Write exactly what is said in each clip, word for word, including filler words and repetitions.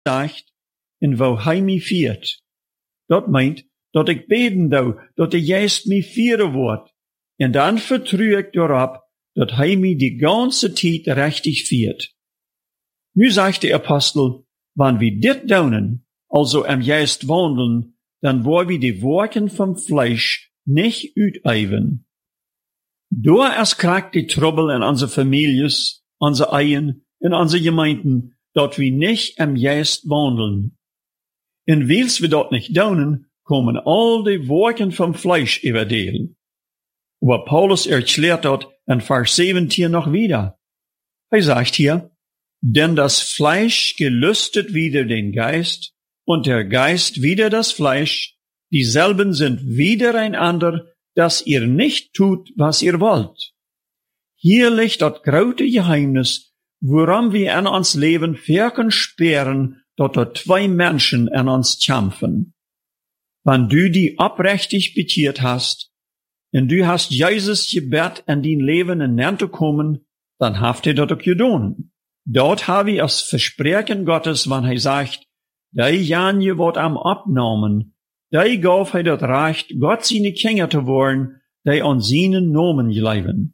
sagt, en wo hij mij viert. Dat meint, dat ik beden dou, dat de Geest mij vieren wordt. En dan vertrouw ik erop, dat hij mij die ganze tijd richtig viert. Nu sagt de Apostel, wann wir dit doen, also am Geist wandeln, dann wollen wir die Werken vom Fleisch nicht üben. Da erst kriegt die Trouble in unsere Families, unsere Ehen, in unsere Gemeinden, dat wir nicht am Geist wandeln. Und weils wir dort nicht tun, kommen all die Werken vom Fleisch überdelen. Aber Paulus erklärt dort in Vers siebzehn noch wieder. Er sagt hier, denn das Fleisch gelüstet wider den Geist und der Geist wider das Fleisch, dieselben sind widereinander, dass ihr nicht tut, was ihr wollt. Hier liegt das große Geheimnis, woran wir an uns Leben verken sperren, dat er zwei Menschen an uns kämpfen. Wenn du die oprechtig bekeert hast, und du hast Jesus gebet an dein Leben in Nante kommen, dann haft er das auch getan. Dort habe ich das Versprechen Gottes, wenn er sagt, die Janje wird am abnehmen, die gab er das Recht, Gott seine Kinder zu werden, die an seinen Namen leben.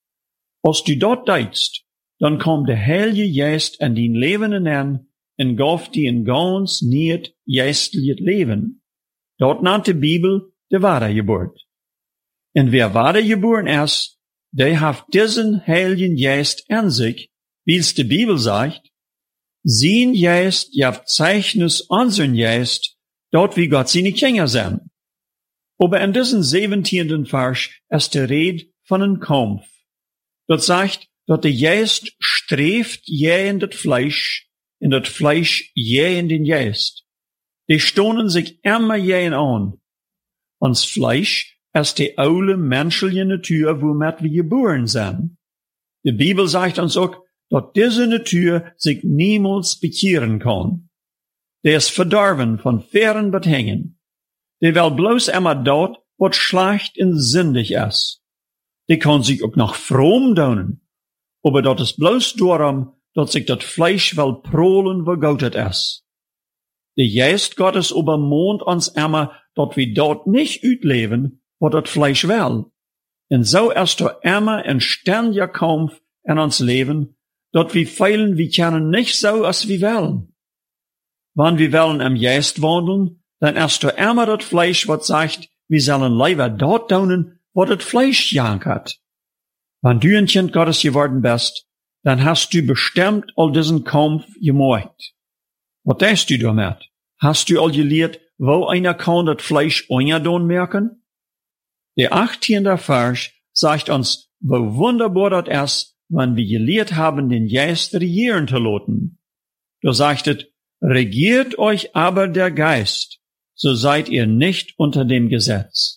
Als du dort deitst, dann kommt der Heilige Geist an dein Leben an und gab dir ein ganz nicht geistliches Leben. Dort nannte die Bibel die Wiedergeburt. Und wer wiedergeboren ist, der hat diesen Heiligen Geist an sich, wie es die Bibel sagt, sein Geist gibt Zeichnis unseren Geist, dort wie Gott seine Kinder sind. Aber in diesem siebzehnten Vers ist die Rede von einem Kampf. Dort sagt, dass der Geist strebt je in das Fleisch, und das Fleisch je in den Geist. Die stoßen sich immer je an. Uns Fleisch ist die alte menschliche Natur, womit wir geboren sind. Die Bibel sagt uns auch, dass diese Natur sich niemals bekehren kann. Der ist verdorben von fairen Bedenken. Der will bloß immer dort, was schlecht und sündig ist. Die kann sich auch noch fromm tun. Aber das ist bloß darum, dass sich das Fleisch will prolen, wo Gott ist. Der Geist Gottes übermahnt uns immer, dass wir dort nicht utleben, was das Fleisch will. Und so ist da immer ein ständiger Kampf in uns Leben, dass wir feilen, wir können nicht so, als wir wollen. Wenn wir wollen am Geist wandeln, dann ist da immer das Fleisch, was sagt, wir sollen lieber dort tun, wo das Fleisch jankert. Wenn du ein Kind Gottes geworden bist, dann hast du bestimmt all diesen Kampf gemacht. Was denkst du damit? Hast du all gelehrt, wo einer kann das Fleisch ungedon merken? Der achtzehnte Vers sagt uns, wo wunderbar das ist, wenn wir gelehrt haben, den Geist regieren zu lassen. Da sagt es, regiert euch aber der Geist, so seid ihr nicht unter dem Gesetz.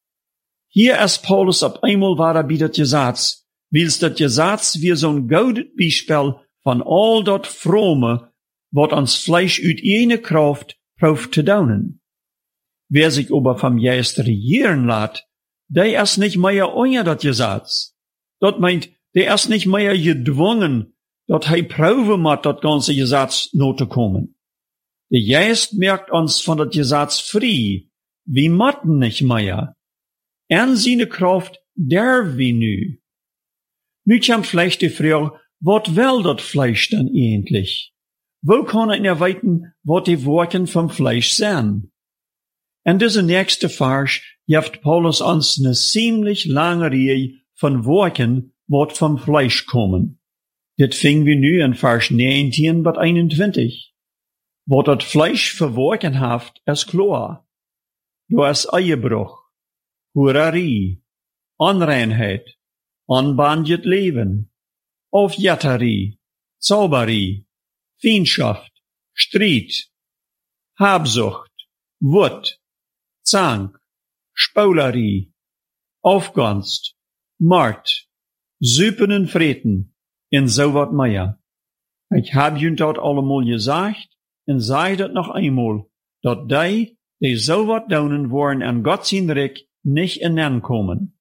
Hier ist Paulus ab einmal war bietet Gesetz, wils das Gesetz wie so ein gaudet Beispiel von all dort Frome, wat ans Fleisch ut jene Kraft prüft zu daunen. Wer sich aber vom Geist regieren lässt, der ist nicht mehr unter das Gesetz. Dat meint, der ist nicht mehr gedwungen, dat hij prüfen muss, das ganze Gesetz not zu kommen. Der Geist merkt uns von das Gesetz frei, wie matten nicht mehr. En seine Kraft der wie nu. Nu kommt vielleicht die Frage, wat will das Fleisch denn eigentlich? Wo kann ich erweiten, wat die Worten vom Fleisch sind? In dieser nächste Vers gibt Paulus uns eine ziemlich lange Reihe von Worten, wat vom Fleisch kommen. Dit fing wir nu in Vers neunzehn bis einundzwanzig. Wat das Fleisch für Worten haft, ist klar. Du hast Ehebruch, Hurerie, Unreinheit, unbandelt Leben, Aufjatterie, Zauberie, Feindschaft, Streit, Habsucht, Wut, Zank, Spaulerie, Aufgunst, Mord, Süpen und Freten, in so wat mehr. Ich hab jün dort allemal gesagt, und sei dat noch einmal, dat die, die so wat daunen wollen an Gott sein Reich, nicht in kommen.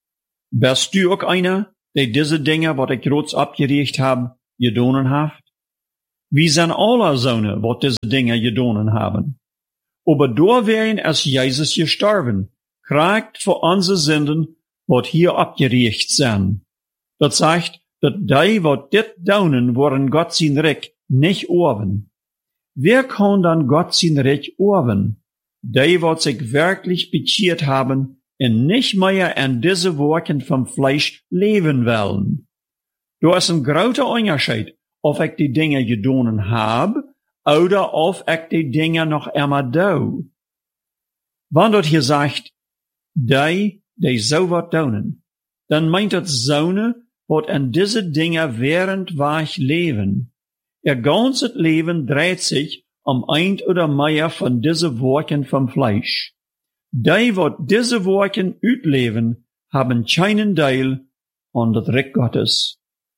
Bist du auch einer, der diese Dinge, wat ich groß abgeregt hab, gedonen haft? Wir sind alle Söhne, wat diese Dinge gedonen haben. Aber doorwegen als Jesus gestorben, kriegt für unsere Sünden, wat hier abgericht sind. Dat sagt, dat die, wat dit daunen, worden Gott sein Recht nicht orben. Wer kann dann Gott sein Recht orben? Die, wat sich wirklich bekehrt haben und nicht mehr an diese Worten vom Fleisch leben wollen. Da ist ein großer Unterschied, ob ich die Dinge gedonen habe, oder ob ich die Dinge noch immer do. Wann dort hier sagt, die, die so wat donen, dann meint das Söhne, wat an diese Dinge während wahr leben. Ihr ganzes Leben dreht sich um ein oder mehr von diese Worten vom Fleisch. Die, wat diese Worten utleben, haben keinen Teil an das Recht Gottes.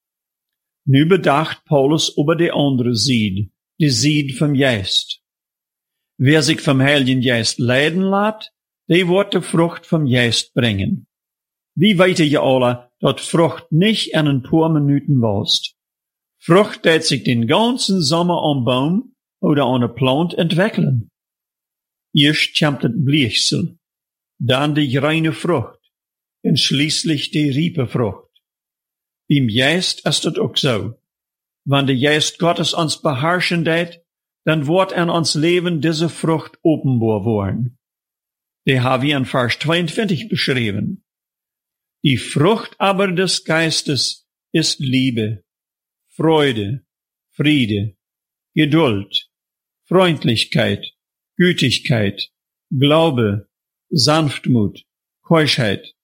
Nu bedacht Paulus über die andere Seed, die Seed vom Geist. Wer sich vom Heiligen Geist leiden lässt, der wird die Frucht vom Geist bringen. Wie weet ihr alle, dat Frucht nicht in ein paar Minuten wächst. Frucht tät sich den ganzen Sommer am Baum oder an eine Plant entwickeln. Erst kommt das Bliechsel, dann die reine Frucht und schließlich die Riepefrucht. Beim Geist ist das auch so. Wenn der Geist Gottes uns beherrschen tät, dann wird in uns Leben diese Frucht offenbar worden. Die haben wir in Vers zweiundzwanzig beschrieben. Die Frucht aber des Geistes ist Liebe, Freude, Friede, Geduld, Freundlichkeit, Gütigkeit, Glaube, Sanftmut, Keuschheit.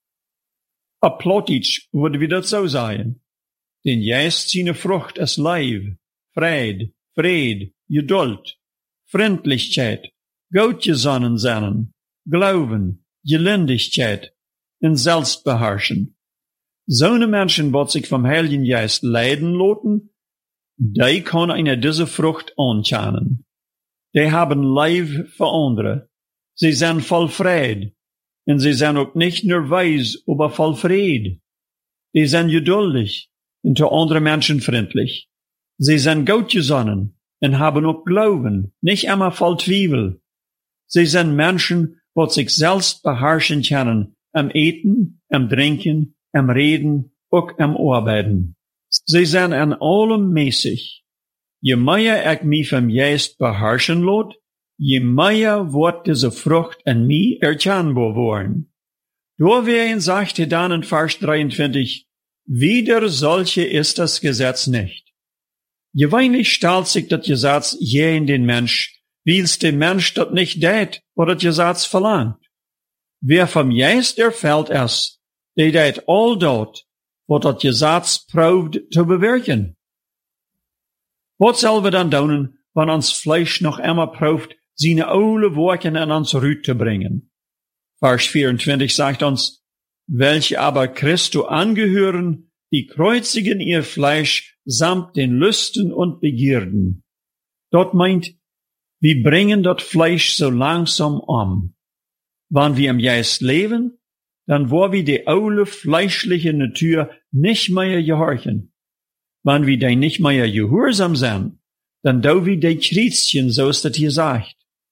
Auf Plattdeutsch würde wir das so sagen. Den Geist seine Frucht ist Leib, Fried, Fried, Geduld, Freundlichkeit, Gottgesonnen sein, Glauben, Gelindigkeit und Selbstbeherrschen. So eine Menschen, die sich vom Heiligen Geist leiden lassen, die kann eine diese Frucht ankennen. Die haben Leib für andere. Sie sind voll Fried. Und sie sind auch nicht nur weise, aber voll Fried. Die sind geduldig und zu anderen Menschen freundlich. Sie sind gottgesonnen und haben auch Glauben, nicht immer voll Zweifel. Sie sind Menschen, die sich selbst beherrschen können, am Eten, am Trinken, am Reden, auch am Arbeiten. Sie sind an allem mäßig. Je mehr ich mich vom Geist beherrschen lot, je mehr wird diese Frucht an mir erkennbar worden. Deswegen sagte dann in Vers dreiundzwanzig, wieder solche ist das Gesetz nicht. Gewöhnlich stellt sich das Gesetz je in den Mensch, weil's der Mensch das nicht tät, was das Gesetz verlangt. Wer vom Geist erfällt es, der tät all dort, was das Gesetz probt zu bewirken. Was sollen wir dann tun, wenn uns Fleisch noch immer probt, seine alle Worte in uns Rüt zu bringen? Vers vierundzwanzig sagt uns, welche aber Christo angehören, die kreuzigen ihr Fleisch samt den Lüsten und Begierden. Dort meint, wir bringen das Fleisch so langsam um. Wenn wir im Geist leben, dann wo wir die aule fleischliche Natur nicht mehr gehorchen. Wenn wir die nicht mehr gehorsam sind, dann do wir die Chrétien, so ist das hier sagt.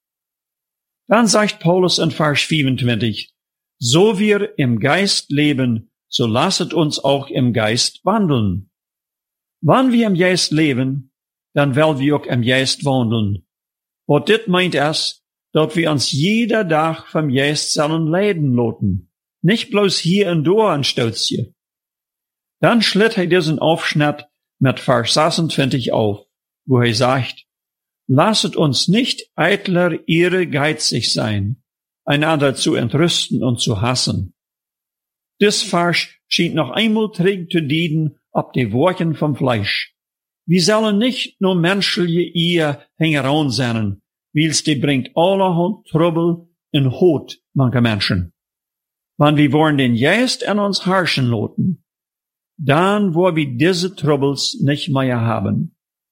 Dann sagt Paulus in Vers fünfundzwanzig, so wir im Geist leben, so lasset uns auch im Geist wandeln. Wenn wir im Geist leben, dann wollen wir auch im Geist wandeln. Und dit meint es, dass wir uns jeder Tag vom Geist sollen leiden lassen. Nicht bloß hier und da ein Stützchen. Dann schlitt er diesen Aufschnitt mit Vers sechsundzwanzig auf, wo er sagt, lasset uns nicht eitler ehrgeizig sein, einander zu entrüsten und zu hassen. Dies Vers scheint noch einmal trägt zu dienen ab die Worten vom Fleisch. Wir sollen nicht nur menschliche Ehe hängeran sein, weil's die bringt allerhand Trouble in Hot mancher Menschen. Wenn wir wollen den Geist an uns herrschen lassen, dann wo wir diese Troubles nicht mehr haben.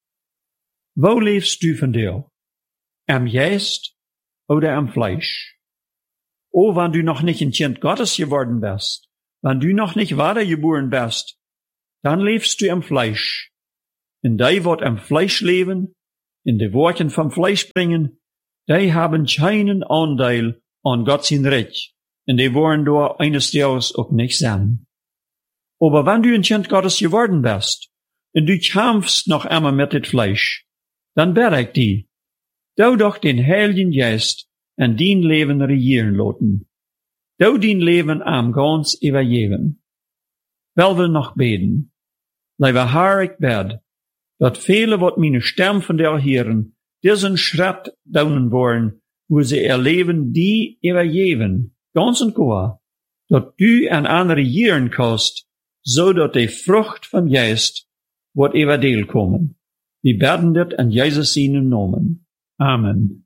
Wo lebst du von dir? Am Geist oder am Fleisch? Oh, wenn du noch nicht ein Kind Gottes geworden bist, wenn du noch nicht wiedergeboren bist, dann lebst du am Fleisch. In dir wird am Fleisch leben, in de Worten vom Fleisch bringen, die haben keinen Anteil an Gott sein Recht, und die wollen da eines Tages auch nicht sein. Aber wenn du ein Kind Gottes geworden bist, und du kämpfst noch einmal mit dem Fleisch, dann bitte ich dich, du doch den Heiligen Geist in dein Leben regieren lassen. Du dein Leben am ganz übergeben. Wel wir noch beten. Lieber Herr, ich bete, dat viele, wat meine Stimme von der hören, diesen Schritt daunen wollen, wo sie ihr Leben die übergeben, ganz und gar, dat du an andere Jahren kannst, so dat die Frucht vom Geist wird über Deal kommen. Wir beten dit in Jesus seinen Namen. Amen.